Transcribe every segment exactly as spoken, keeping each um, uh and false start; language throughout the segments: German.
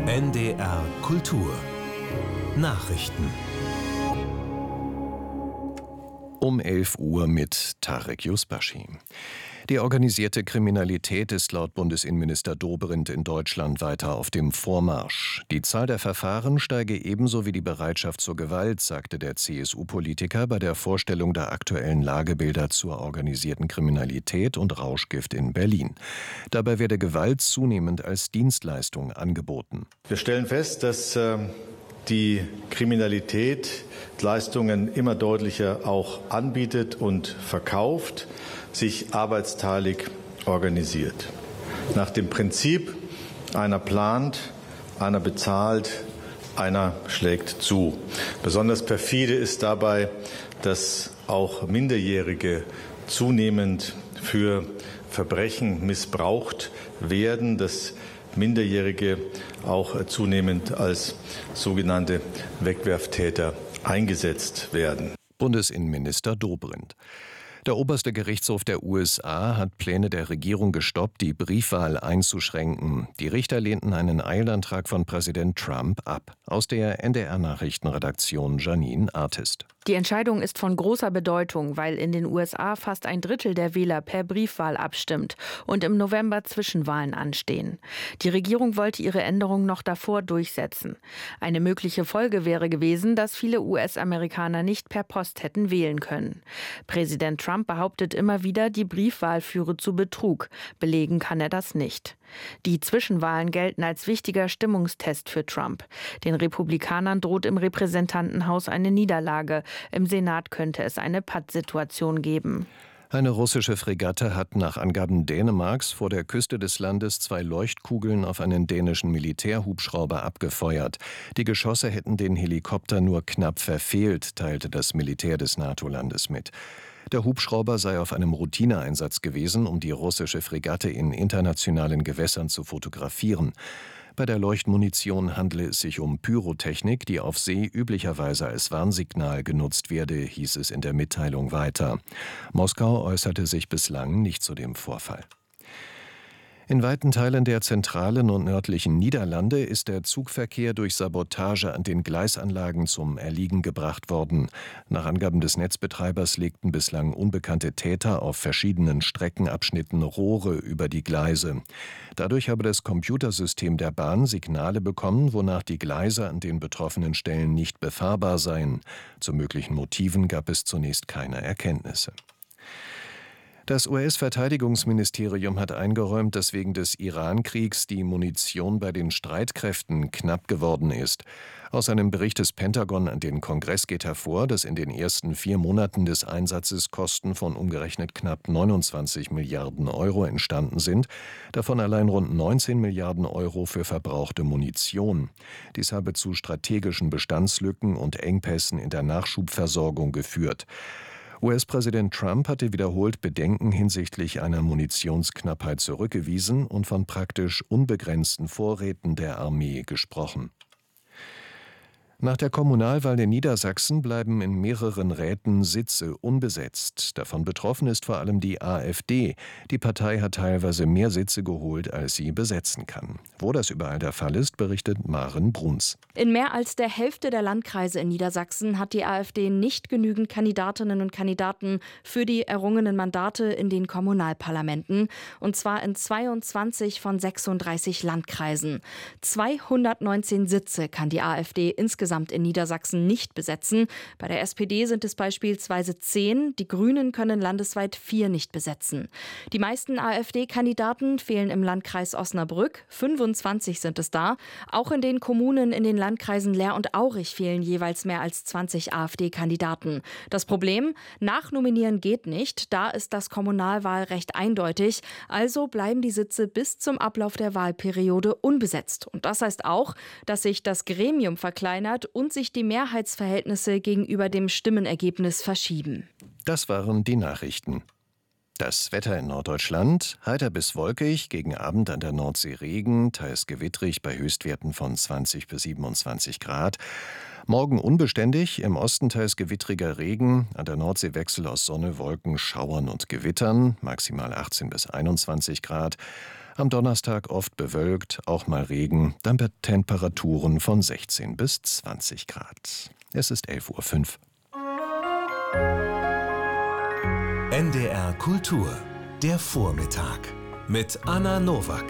N D R Kultur Nachrichten Um elf Uhr mit Tarek Yusbashi. Die organisierte Kriminalität ist laut Bundesinnenminister Dobrindt in Deutschland weiter auf dem Vormarsch. Die Zahl der Verfahren steige ebenso wie die Bereitschaft zur Gewalt, sagte der C S U-Politiker bei der Vorstellung der aktuellen Lagebilder zur organisierten Kriminalität und Rauschgift in Berlin. Dabei werde Gewalt zunehmend als Dienstleistung angeboten. Wir stellen fest, dass äh, die Kriminalität Leistungen immer deutlicher auch anbietet und verkauft, sich arbeitsteilig organisiert. Nach dem Prinzip, einer plant, einer bezahlt, einer schlägt zu. Besonders perfide ist dabei, dass auch Minderjährige zunehmend für Verbrechen missbraucht werden, dass Minderjährige auch zunehmend als sogenannte Wegwerftäter eingesetzt werden. Bundesinnenminister Dobrindt. Der oberste Gerichtshof der U S A hat Pläne der Regierung gestoppt, die Briefwahl einzuschränken. Die Richter lehnten einen Eilantrag von Präsident Trump ab. Aus der N D R-Nachrichtenredaktion Janine Artist. Die Entscheidung ist von großer Bedeutung, weil in den U S A fast ein Drittel der Wähler per Briefwahl abstimmt und im November Zwischenwahlen anstehen. Die Regierung wollte ihre Änderung noch davor durchsetzen. Eine mögliche Folge wäre gewesen, dass viele U S-Amerikaner nicht per Post hätten wählen können. Präsident Trump behauptet immer wieder, die Briefwahl führe zu Betrug. Belegen kann er das nicht. Die Zwischenwahlen gelten als wichtiger Stimmungstest für Trump. Den Republikanern droht im Repräsentantenhaus eine Niederlage. Im Senat könnte es eine Pattsituation geben. Eine russische Fregatte hat nach Angaben Dänemarks vor der Küste des Landes zwei Leuchtkugeln auf einen dänischen Militärhubschrauber abgefeuert. Die Geschosse hätten den Helikopter nur knapp verfehlt, teilte das Militär des NATO-Landes mit. Der Hubschrauber sei auf einem Routineeinsatz gewesen, um die russische Fregatte in internationalen Gewässern zu fotografieren. Bei der Leuchtmunition handle es sich um Pyrotechnik, die auf See üblicherweise als Warnsignal genutzt werde, hieß es in der Mitteilung weiter. Moskau äußerte sich bislang nicht zu dem Vorfall. In weiten Teilen der zentralen und nördlichen Niederlande ist der Zugverkehr durch Sabotage an den Gleisanlagen zum Erliegen gebracht worden. Nach Angaben des Netzbetreibers legten bislang unbekannte Täter auf verschiedenen Streckenabschnitten Rohre über die Gleise. Dadurch habe das Computersystem der Bahn Signale bekommen, wonach die Gleise an den betroffenen Stellen nicht befahrbar seien. Zu möglichen Motiven gab es zunächst keine Erkenntnisse. Das U S-Verteidigungsministerium hat eingeräumt, dass wegen des Iran-Kriegs die Munition bei den Streitkräften knapp geworden ist. Aus einem Bericht des Pentagon an den Kongress geht hervor, dass in den ersten vier Monaten des Einsatzes Kosten von umgerechnet knapp neunundzwanzig Milliarden Euro entstanden sind, davon allein rund neunzehn Milliarden Euro für verbrauchte Munition. Dies habe zu strategischen Bestandslücken und Engpässen in der Nachschubversorgung geführt. U S-Präsident Trump hatte wiederholt Bedenken hinsichtlich einer Munitionsknappheit zurückgewiesen und von praktisch unbegrenzten Vorräten der Armee gesprochen. Nach der Kommunalwahl in Niedersachsen bleiben in mehreren Räten Sitze unbesetzt. Davon betroffen ist vor allem die AfD. Die Partei hat teilweise mehr Sitze geholt, als sie besetzen kann. Wo das überall der Fall ist, berichtet Maren Bruns. In mehr als der Hälfte der Landkreise in Niedersachsen hat die AfD nicht genügend Kandidatinnen und Kandidaten für die errungenen Mandate in den Kommunalparlamenten. Und zwar in zweiundzwanzig von sechsunddreißig Landkreisen. zweihundertneunzehn Sitze kann die AfD insgesamt in Niedersachsen nicht besetzen. Bei der S P D sind es beispielsweise zehn. Die Grünen können landesweit vier nicht besetzen. Die meisten AfD-Kandidaten fehlen im Landkreis Osnabrück. fünfundzwanzig sind es da. Auch in den Kommunen in den Landkreisen Leer und Aurich fehlen jeweils mehr als zwanzig AfD-Kandidaten. Das Problem? Nachnominieren geht nicht. Da ist das Kommunalwahlrecht eindeutig. Also bleiben die Sitze bis zum Ablauf der Wahlperiode unbesetzt. Und das heißt auch, dass sich das Gremium verkleinert und sich die Mehrheitsverhältnisse gegenüber dem Stimmenergebnis verschieben. Das waren die Nachrichten. Das Wetter in Norddeutschland: heiter bis wolkig, gegen Abend an der Nordsee Regen, teils gewittrig bei Höchstwerten von zwanzig bis siebenundzwanzig Grad. Morgen unbeständig, im Osten teils gewittriger Regen, an der Nordsee Wechsel aus Sonne, Wolken, Schauern und Gewittern, maximal achtzehn bis einundzwanzig Grad. Am Donnerstag oft bewölkt, auch mal Regen, dann bei Temperaturen von sechzehn bis zwanzig Grad. Es ist elf Uhr fünf. N D R Kultur, der Vormittag mit Anna Nowak.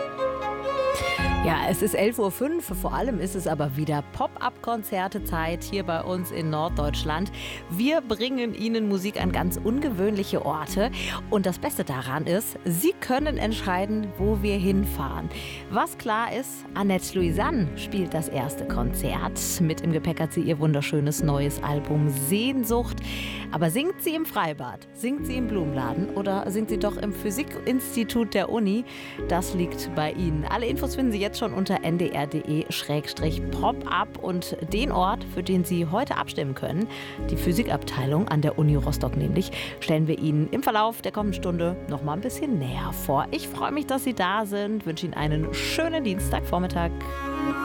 Ja, es ist elf Uhr fünf, vor allem ist es aber wieder Pop-up-Konzerte-Zeit hier bei uns in Norddeutschland. Wir bringen Ihnen Musik an ganz ungewöhnliche Orte und das Beste daran ist, Sie können entscheiden, wo wir hinfahren. Was klar ist, Annette Louisanne spielt das erste Konzert. Mit im Gepäck hat sie ihr wunderschönes neues Album Sehnsucht. Aber singt sie im Freibad, singt sie im Blumenladen oder singt sie doch im Physikinstitut der Uni? Das liegt bei Ihnen. Alle Infos finden Sie jetzt schon unter n d r punkt d e slash pop up und den Ort, für den Sie heute abstimmen können, die Physikabteilung an der Uni Rostock nämlich, stellen wir Ihnen im Verlauf der kommenden Stunde noch mal ein bisschen näher vor. Ich freue mich, dass Sie da sind, wünsche Ihnen einen schönen Dienstagvormittag.